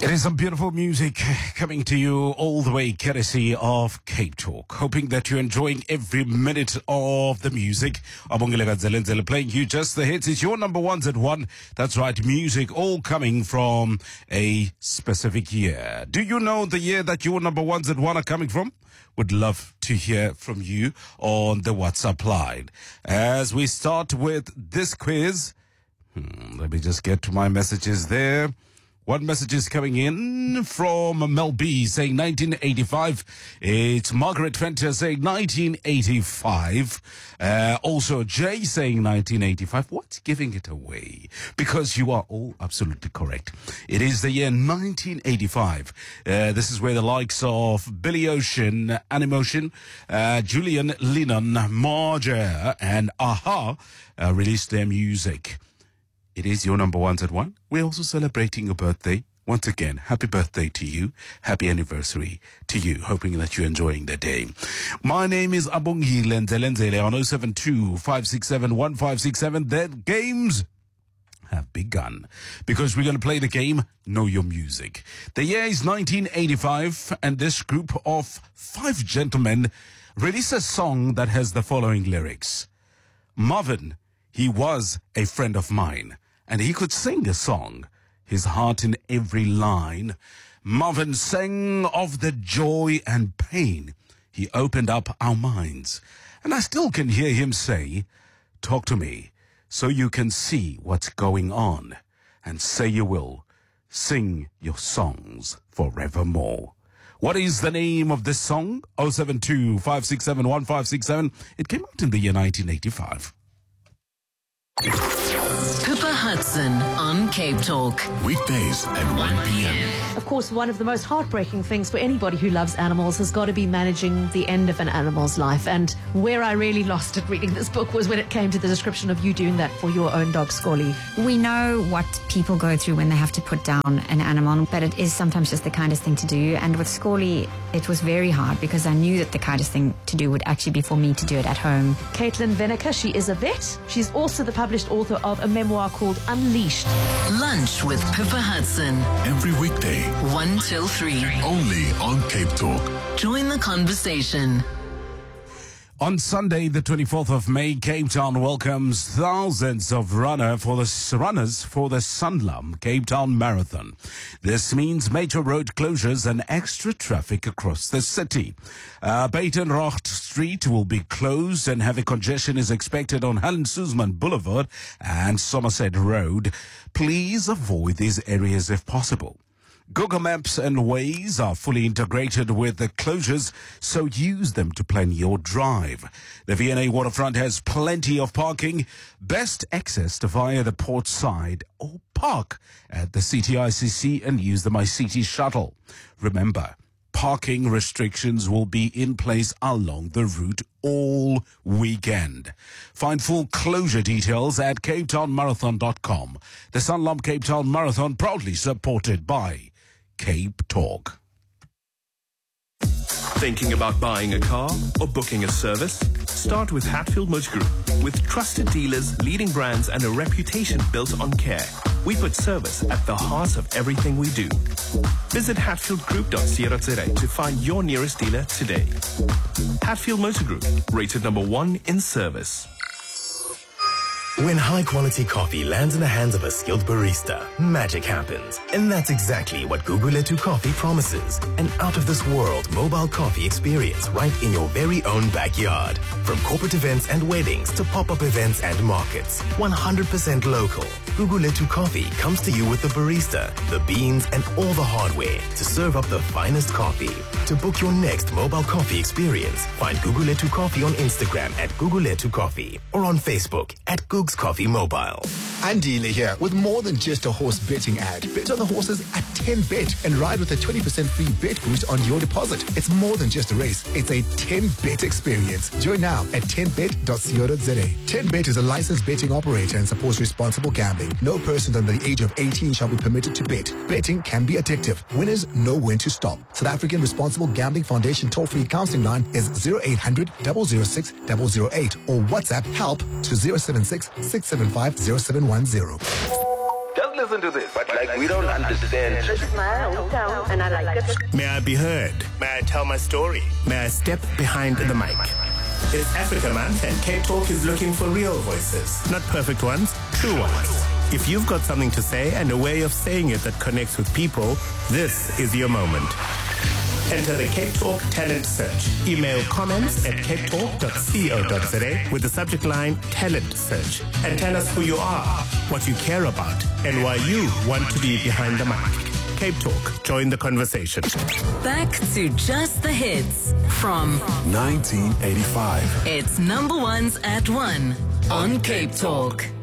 It is some beautiful music coming to you all the way courtesy of Cape Talk. Hoping that you're enjoying every minute of the music. Abongile Zelenzele playing you just the hits. It's your number ones at one. That's right, music all coming from a specific year. Do you know the year that your number ones at one are coming from? Would love to hear from you on the WhatsApp line. As we start with this quiz, let me just get to my messages there. One message is coming in from Mel B saying 1985. It's Margaret Fenter saying 1985. Also Jay saying 1985. What's giving it away? Because you are all absolutely correct. It is the year 1985. This is where the likes of Billy Ocean, Animotion, Julian Lennon, Marja, and Aha released their music. It is your number ones at one. We're also celebrating your birthday. Once again, happy birthday to you. Happy anniversary to you. Hoping that you're enjoying the day. My name is Abongile Nzelenzele on 072-567-1567. The games have begun because we're going to play the game Know Your Music. The year is 1985 and this group of 5 gentlemen released a song that has the following lyrics. Marvin, he was a friend of mine. And he could sing a song, his heart in every line. Marvin sang of the joy and pain. He opened up our minds. And I still can hear him say, talk to me so you can see what's going on. And say you will sing your songs forevermore. What is the name of this song? 072-567-1567. It came out in the year 1985. Pippa Hudson on Cape Talk. Weekdays at 1 p.m. Of course, one of the most heartbreaking things for anybody who loves animals has got to be managing the end of an animal's life. And where I really lost it reading this book was when it came to the description of you doing that for your own dog, Scully. We know what people go through when they have to put down an animal, but it is sometimes just the kindest thing to do. And with Scully, it was very hard because I knew that the kindest thing to do would actually be for me to do it at home. Caitlin Veneker, she is a vet. She's also the published author of a memoir called Unleashed. Lunch with Pippa Hudson. Every weekday, 1 till 3. only on Cape Talk. Join the conversation. On Sunday, the 24th of May, Cape Town welcomes thousands of runners for the Sanlam Cape Town Marathon. This means major road closures and extra traffic across the city. Buitenrocht Street will be closed and heavy congestion is expected on Helen Suzman Boulevard and Somerset Road. Please avoid these areas if possible. Google Maps and Waze are fully integrated with the closures, so use them to plan your drive. The V&A waterfront has plenty of parking, best accessed via the port side, or park at the CTICC and use the MyCity shuttle. Remember, parking restrictions will be in place along the route all weekend. Find full closure details at CapeTownMarathon.com. The Sanlam Cape Town Marathon proudly supported by Cape Talk. Thinking about buying a car or booking a service? Start with Hatfield Motor Group. With trusted dealers, leading brands, and a reputation built on care, we put service at the heart of everything we do. Visit hatfieldgroup.co.za to find your nearest dealer today. Hatfield Motor Group, rated number 1 in service. When high-quality coffee lands in the hands of a skilled barista, magic happens. And that's exactly what Guguletu Coffee promises. An out-of-this-world mobile coffee experience right in your very own backyard. From corporate events and weddings to pop-up events and markets. 100% local. Guguletu Coffee comes to you with the barista, the beans, and all the hardware to serve up the finest coffee. To book your next mobile coffee experience, find Guguletu Coffee on Instagram at Guguletu Coffee or on Facebook at Gugs Coffee Mobile. Andile here with more than just a horse betting ad. Bet on the horses at 10Bet and ride with a 20% free bet boost on your deposit. It's more than just a race. It's a 10Bet experience. Join now at 10bet.co.za. 10Bet is a licensed betting operator and supports responsible gambling. No person under the age of 18 shall be permitted to bet. Betting can be addictive. Winners know when to stop. South African Responsible Gambling Foundation toll-free counseling line is 0800 006 008 or WhatsApp help to 076 675 0710. Don't listen to this. But like, we don't understand. This is my hometown, and I like it. May I be heard? May I tell my story? May I step behind the mic? It's Africa Month, and Cape Talk is looking for real voices. Not perfect ones, true ones. If you've got something to say and a way of saying it that connects with people, this is your moment. Enter the Cape Talk Talent Search. Email comments at capetalk.co.za with the subject line Talent Search. And tell us who you are, what you care about, and why you want to be behind the mic. Cape Talk. Join the conversation. Back to just the hits from 1985. It's number ones at 1 on Cape Talk.